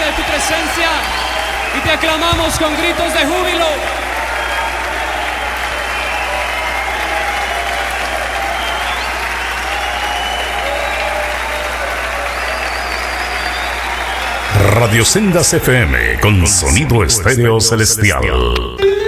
de tu presencia y te aclamamos con gritos de júbilo. Radio Sendas FM con sonido estéreo celestial.